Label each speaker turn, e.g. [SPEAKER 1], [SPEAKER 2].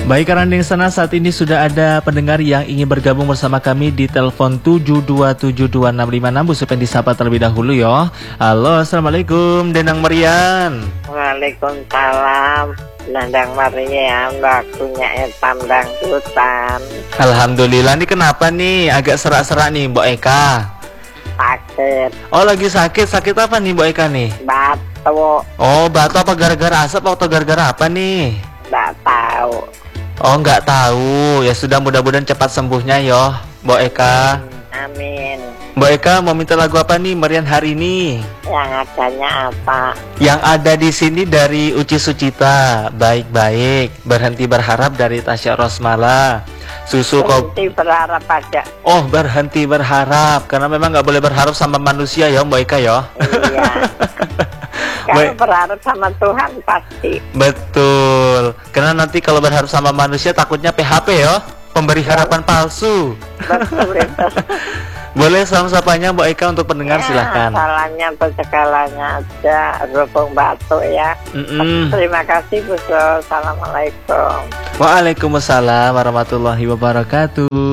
[SPEAKER 1] Baik, karena di sana saat ini sudah ada pendengar yang ingin bergabung bersama kami di telepon 7272656. Bu Supen disapa terlebih dahulu ya. Halo, assalamualaikum Denang Marian.
[SPEAKER 2] Waalaikumsalam. Nandang Marian, waktunya etam dangdutan.
[SPEAKER 1] Alhamdulillah, ini kenapa nih? Agak serak-serak nih Mbak Eka.
[SPEAKER 2] Sakit
[SPEAKER 1] Oh, lagi sakit. Sakit apa nih Mbak Eka nih?
[SPEAKER 2] batu,
[SPEAKER 1] Oh, batu apa gara-gara asap atau gara-gara apa nih?
[SPEAKER 2] nggak tahu.
[SPEAKER 1] Oh, nggak tahu. Ya sudah, mudah-mudahan cepat sembuhnya ya Mbak Eka.
[SPEAKER 2] Amin.
[SPEAKER 1] Mbak Eka mau minta lagu apa nih Marian hari ini?
[SPEAKER 2] Yang adanya apa?
[SPEAKER 1] Yang ada di sini dari Uci Sucita, Baik-baik, Berhenti Berharap dari Tasya Rosmala, Susu Kopi.
[SPEAKER 2] Berhenti berharap aja.
[SPEAKER 1] Oh, Berhenti Berharap, karena memang nggak boleh berharap sama manusia ya Mbak Eka ya.
[SPEAKER 2] Iya. Kalau berharap sama Tuhan pasti.
[SPEAKER 1] Betul, karena nanti kalau berharap sama manusia takutnya PHP ya, pemberi harapan palsu.
[SPEAKER 2] Betul itu.
[SPEAKER 1] Boleh salam sapanya Mbak Eka untuk pendengar, silahkan.
[SPEAKER 2] Salahnya atau segalanya aja, rupung batu ya. Terima kasih Bu Sul. Assalamualaikum.
[SPEAKER 1] Waalaikumsalam warahmatullahi wabarakatuh.